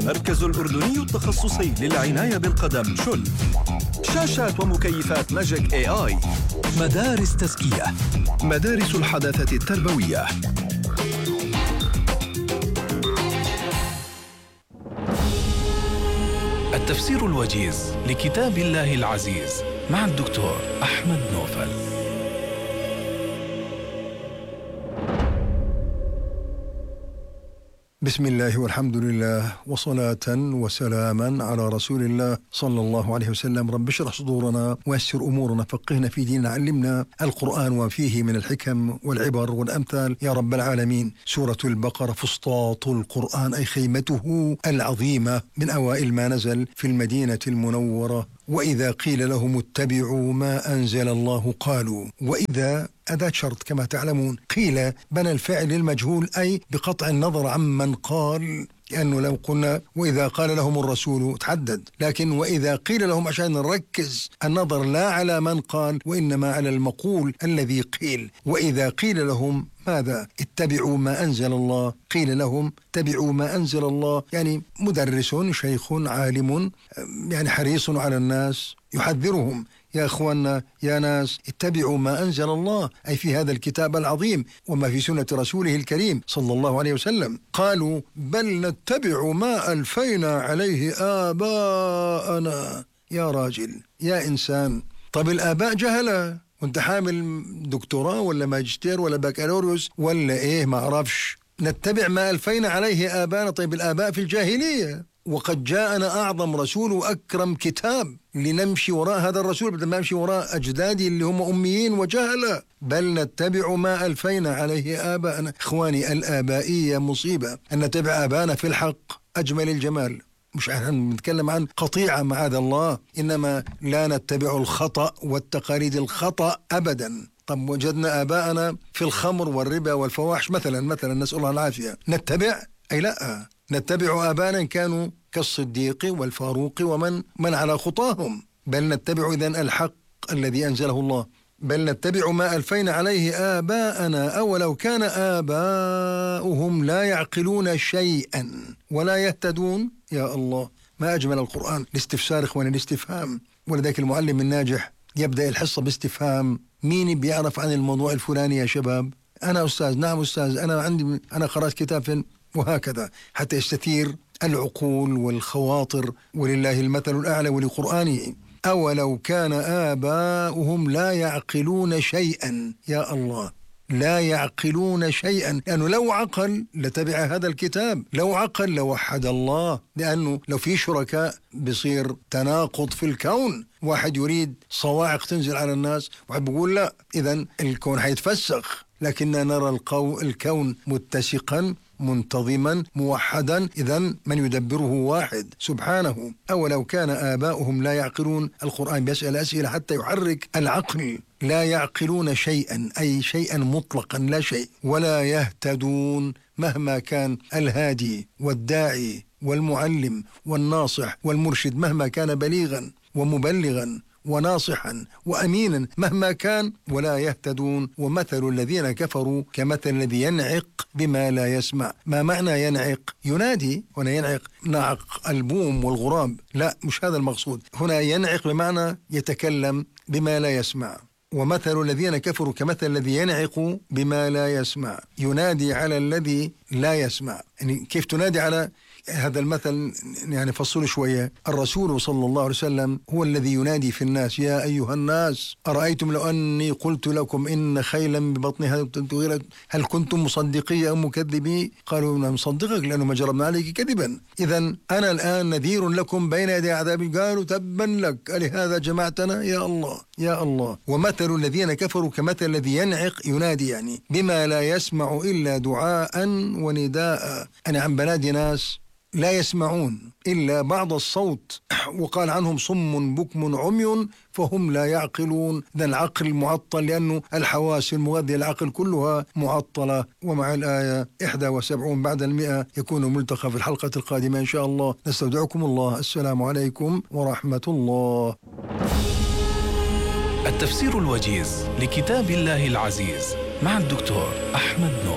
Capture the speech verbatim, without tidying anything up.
المركز الأردني التخصصي للعناية بالقدم شل. شاشات ومكيفات ماجيك اي اي. مدارس تزكية، مدارس الحداثة التربوية. التفسير الوجيز لكتاب الله العزيز مع الدكتور أحمد نوفل. بسم الله والحمد لله وصلاة وسلاما على رسول الله صلى الله عليه وسلم. رب اشرح صدورنا ويسر أمورنا، فقهنا في ديننا، علمنا القرآن وفيه من الحكم والعبر والأمثال يا رب العالمين. سورة البقرة فسطاط القرآن، أي خيمته العظيمة، من أوائل ما نزل في المدينة المنورة. وإذا قيل لهم اتبعوا ما أنزل الله قالوا. وإذا أداة شرط كما تعلمون، قيل بنى الفعل المجهول، أي بقطع النظر عمن قال، لأنه لو قلنا وإذا قال لهم الرسول تحدد، لكن وإذا قيل لهم عشان نركز النظر لا على من قال وإنما على المقول الذي قيل. وإذا قيل لهم ماذا؟ اتبعوا ما أنزل الله، قيل لهم اتبعوا ما أنزل الله، يعني مدرس شيخ عالم يعني حريص على الناس يحذرهم، يا أخوانا يا ناس اتبعوا ما أنزل الله، أي في هذا الكتاب العظيم وما في سنة رسوله الكريم صلى الله عليه وسلم. قالوا بل نتبع ما ألفينا عليه آباءنا. يا راجل يا إنسان، طب الآباء جهلة، وانت حامل دكتوراه ولا ماجستير ولا بكالوريوس ولا ايه ما اعرفش. نتبع ما ألفينا عليه آباءنا، طيب الآباء في الجاهلية، وقد جاءنا أعظم رسول وأكرم كتاب لنمشي وراء هذا الرسول بدل ما نمشي وراء أجدادي اللي هم أميين وجهلة. بل نتبع ما ألفينا عليه آباءنا. إخواني، الآبائية مصيبة. أن نتبع آباءنا في الحق أجمل الجمال، مش عن نتكلم عن قطيعة معاذ الله، إنما لا نتبع الخطأ والتقاليد الخطأ أبدا. طب وجدنا آباءنا في الخمر والربا والفواحش مثلا مثلا نسأل الله العافية، نتبع؟ أي لا، نتبع آباءنا كانوا كالصديق والفاروق ومن من على خطاهم. بل نتبع إذن الحق الذي أنزله الله. بل نتبع ما ألفينا عليه آباءنا أولو كان آباؤهم لا يعقلون شيئا ولا يهتدون. يا الله ما أجمل القرآن. الاستفسار إخواني، الاستفهام. ولذلك المعلم الناجح يبدأ الحصة باستفهام. مين بيعرف عن الموضوع الفلاني يا شباب؟ أنا أستاذ. نعم أستاذ، أنا عندي أنا قرأت كتاب فين، وهكذا حتى يستثير العقول والخواطر. ولله المثل الأعلى ولقرآنه. أولو كان آباؤهم لا يعقلون شيئا. يا الله لا يعقلون شيئا، لأنه لو عقل لتبع هذا الكتاب، لو عقل لوحد الله، لأنه لو في شركاء بصير تناقض في الكون. واحد يريد صواعق تنزل على الناس واحد بيقول لا، إذن الكون حيتفسخ. لكننا نرى القو... الكون متسقا منتظما موحدا، إذن من يدبره واحد سبحانه. أولو كان آباؤهم لا يعقلون. القرآن بيسأل أسئلة حتى يحرك العقل. لا يعقلون شيئا، أي شيئا مطلقا لا شيء. ولا يهتدون، مهما كان الهادي والداعي والمعلم والناصح والمرشد مهما كان بليغا ومبلغا وناصحا وأمينا مهما كان، ولا يهتدون. ومثل الذين كفروا كمثل الذي ينعق بما لا يسمع. ما معنى ينعق؟ ينادي، هنا ينعق نعق البوم والغراب، لا مش هذا المقصود. هنا ينعق بمعنى يتكلم بما لا يسمع. ومثل الذين كفروا كمثل الذي ينعق بما لا يسمع، ينادي على الذي لا يسمع. يعني كيف تنادي على هذا المثل؟ يعني فصل شوية. الرسول صلى الله عليه وسلم هو الذي ينادي في الناس: يا أيها الناس أرأيتم لو أني قلت لكم إن خيلا ببطنها هل كنتم مصدقي أو مكذبي؟ قالوا نصدقك لأنه ما جربنا عليك كذبا. إذن أنا الآن نذير لكم بين يدي عذاب. قالوا تبا لك ألهذا جمعتنا؟ يا الله يا الله. ومثل الذين كفروا كمثل الذي ينعق، ينادي يعني بما لا يسمع إلا دعاء ونداء. أنا عم بنادي ناس لا يسمعون إلا بعض الصوت، وقال عنهم صم بكم عمي فهم لا يعقلون. ذا العقل معطل لأنه الحواس المغذية العقل كلها معطلة. ومع الآية إحدى وسبعون بعد المئة يكون ملتقى في الحلقة القادمة إن شاء الله. نستودعكم الله. السلام عليكم ورحمة الله. التفسير الوجيز لكتاب الله العزيز مع الدكتور أحمد نوفل.